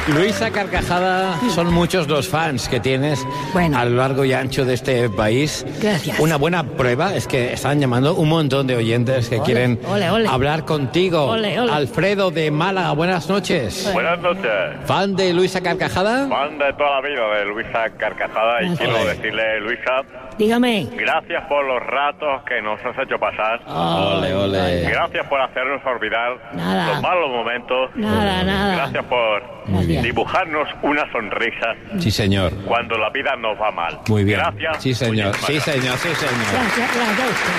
Luisa Carcajada, son muchos los fans que tienes a lo largo y ancho de este país. Gracias. Una buena prueba es que están llamando un montón de oyentes que quieren hablar contigo. Alfredo de Málaga, buenas noches. Buenas noches. ¿Fan de Luisa Carcajada? Fan de toda la vida de Luisa Carcajada y quiero decirle, Luisa... Dígame. Gracias por los ratos que nos has hecho pasar. Ole, ole. Gracias por hacernos olvidar los malos momentos. Nada. Gracias por dibujarnos una sonrisa. Sí, señor. Cuando la vida nos va mal. Muy bien. Gracias. Sí, señor. Sí, señor. Sí, señor. Gracias a usted.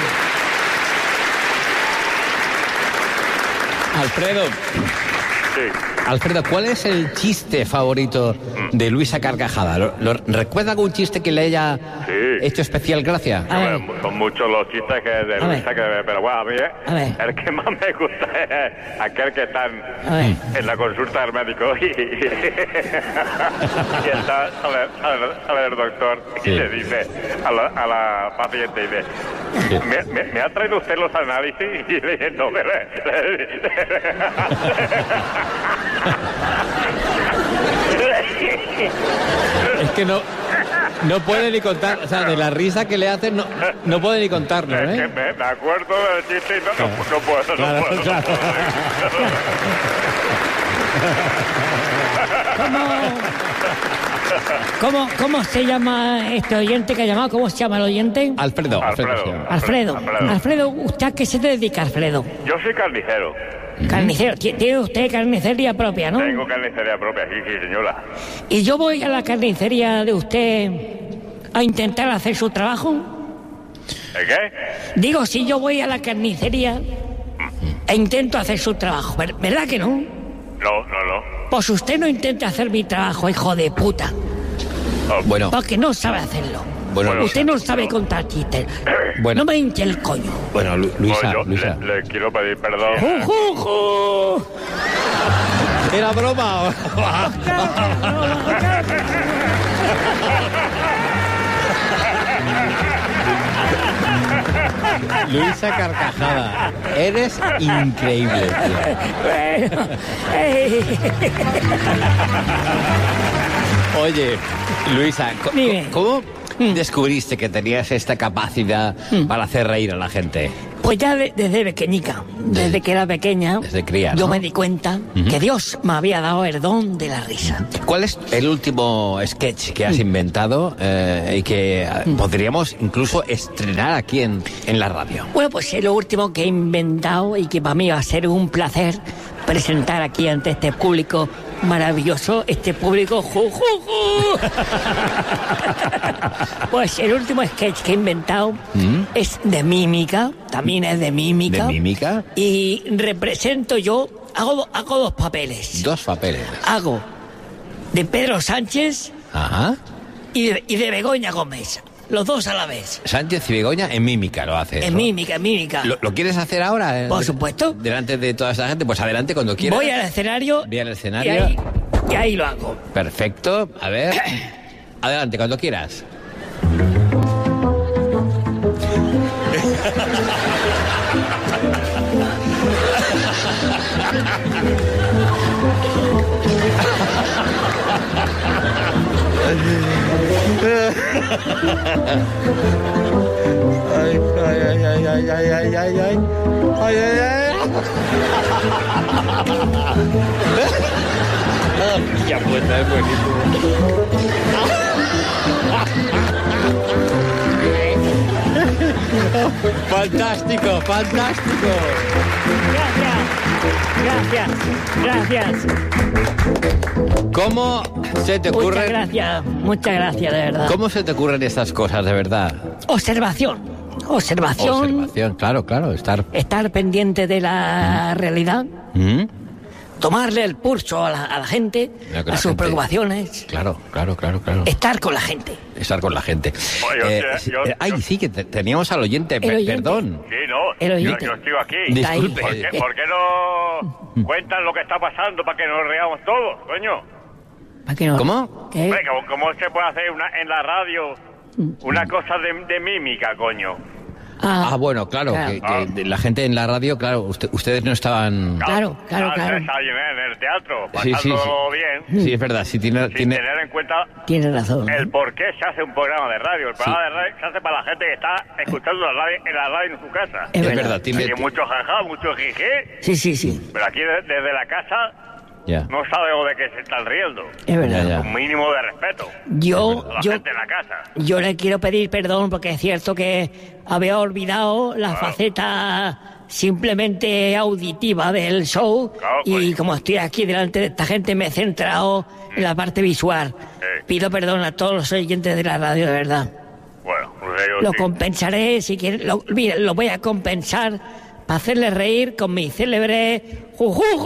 Alfredo. Sí. Alfredo, ¿cuál es el chiste favorito de Luisa Carcajada? ¿Recuerda algún chiste que le haya hecho especial gracia? Son muchos los chistes que de Luisa, pero bueno, a mí el que más me gusta es aquel que está en la consulta del médico y está, sale el doctor y le dice a la paciente, dice, ¿me ha traído usted los análisis? Y le dice, no, Es que no puede ni contar, o sea, de la risa que le hacen no puede ni contarlo, ¿eh? Es que me acuerdo del chiste y no puedo. Claro. ¿Cómo se llama este oyente que ha llamado? ¿Cómo se llama el oyente? Alfredo. Alfredo, ¿usted a qué se dedica, Alfredo? Yo soy carnicero. Carnicero. Tiene usted carnicería propia, ¿no? Tengo carnicería propia, sí, señora. ¿Y yo voy a la carnicería de usted a intentar hacer su trabajo? ¿El qué? Digo, si yo voy a la carnicería e intento hacer su trabajo, ¿verdad que no? No. Pues usted no intente hacer mi trabajo, hijo de puta. Bueno. Porque no sabe hacerlo. Bueno, usted no sabe contar chistes. No me hinche el coño. Bueno, Luisa. Le quiero pedir perdón. ¿Era broma? Luisa Carcajada, eres increíble, tío. Oye, Luisa, ¿cómo descubriste que tenías esta capacidad para hacer reír a la gente? Pues ya desde pequeñica, desde que era pequeña, desde cría, yo me di cuenta que Dios me había dado el don de la risa. ¿Cuál es el último sketch que has inventado y que podríamos incluso estrenar aquí en la radio? Bueno, pues es lo último que he inventado y que para mí va a ser un placer presentar aquí ante este público maravilloso, este público Pues el último sketch que he inventado es de mímica, también es de mímica. ¿De mímica? Y represento yo, hago dos papeles. Dos papeles. Hago de Pedro Sánchez y de Begoña Gómez. Los dos a la vez. Sánchez y Begoña en mímica lo hace. En mímica. ¿Lo quieres hacer ahora? Por supuesto. Delante de toda esta gente, pues adelante cuando quieras. Voy al escenario. Y ahí lo hago. Perfecto. A ver. Adelante, cuando quieras. Ya puesta, es buenísimo. Fantástico. Gracias. ¿Cómo se te ocurren? Muchas gracias, de verdad. ¿Cómo se te ocurren estas cosas, de verdad? Observación, claro, estar pendiente de la realidad, tomarle el pulso a la gente, a sus preocupaciones. Claro. Estar con la gente. Sí, que teníamos al oyente, perdón. Sí, no, yo estoy aquí. Disculpe. ¿Por qué no cuentan lo que está pasando para que nos reamos todos, coño? ¿Cómo? ¿Qué? ¿Cómo se puede hacer en la radio una cosa de mímica, coño? Bueno, claro. Que la gente en la radio, claro, ustedes no estaban... Claro. Ahí en el teatro, pasándolo bien. Sí, es verdad. Sí, sin tener en cuenta... Tiene razón. El por qué se hace un programa de radio. El programa de radio se hace para la gente que está escuchando la radio en su casa. Es verdad. Tiene mucho jajá, mucho jijé. Sí. Pero aquí desde la casa... Ya. No sabemos de qué se están riendo. Es verdad. Ya. Un mínimo de respeto. La gente en la casa. Yo le quiero pedir perdón porque es cierto que había olvidado la faceta simplemente auditiva del show y como estoy aquí delante de esta gente me he centrado en la parte visual. Pido perdón a todos los oyentes de la radio, de verdad. Bueno, lo compensaré si quieren. Lo voy a compensar para hacerle reír con mi célebre jujuju.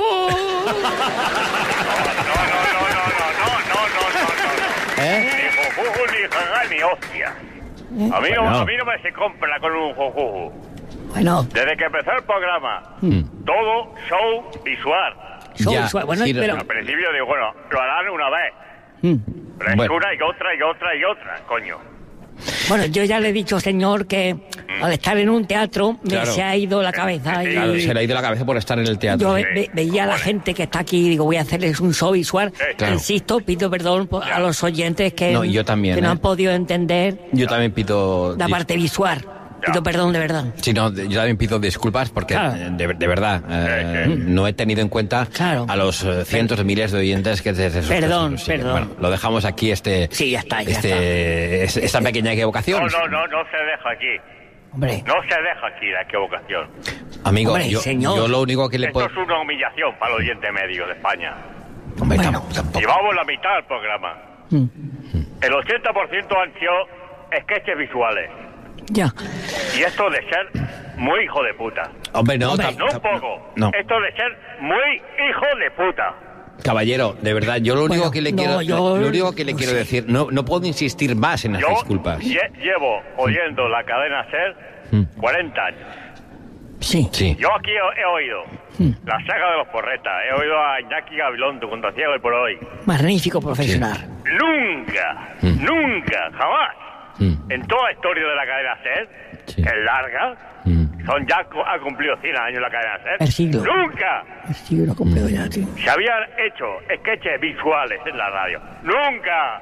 No. Ni jujuju, ni jaja, ni hostia. A mí no me se compra con un jujuju. Bueno. Desde que empezó el programa, todo show visual. Bueno, pero... Al principio digo, lo harán una vez. Pero es una y otra, coño. Bueno, yo ya le he dicho, señor, que al estar en un teatro se ha ido la cabeza. Claro, se le ha ido la cabeza por estar en el teatro. Yo veía a la gente que está aquí y digo, voy a hacerles un show visual. Claro. Insisto, pido perdón a los oyentes que yo también, que no han podido entender. Yo también pido... La parte visual. Pido perdón, de verdad. Sí, yo también pido disculpas porque, de verdad, no he tenido en cuenta a los cientos de miles de oyentes que desde esos Perdón. Bueno, lo dejamos aquí, Sí, ya está. Esta pequeña equivocación. No se deja aquí. Hombre. No se deja aquí la equivocación. Amigo, Hombre, yo lo único que le puedo... Esto es una humillación para el oyente medio de España. Hombre, tampoco. Llevamos la mitad del programa. El 80% han sido sketches visuales. Ya. Y esto de ser muy hijo de puta. Hombre, no. No un poco. No. Esto de ser muy hijo de puta. Caballero, de verdad, yo lo único que le quiero, quiero decir, no puedo insistir más en las disculpas. Llevo oyendo la cadena SER 40 años. Sí. Yo aquí he oído la saga de los porretas, he oído a Iñaki Gabilondo, Contra Ciego y por hoy. Magnífico profesional. Nunca, jamás. En toda la historia de la cadena SER, que es larga, ha cumplido 100 años la cadena SER. El siglo. ¡Nunca! El siglo completo ya, tío. Se habían hecho sketches visuales en la radio. ¡Nunca!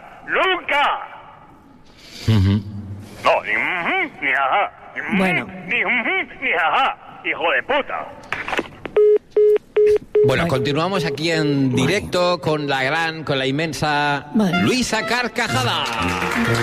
No, ni ajá. Bueno. Ni ajá. Hijo de puta. Bueno, continuamos aquí en directo con la inmensa Luisa Carcajada.